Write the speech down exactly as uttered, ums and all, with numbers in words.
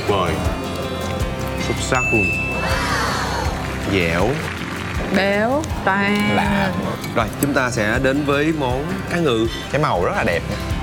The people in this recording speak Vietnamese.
vời, xuất sắc luôn. Dẻo, béo, toan. Lạ. rồi chúng ta sẽ đến với món cá ngừ. Cái màu rất là đẹp nha.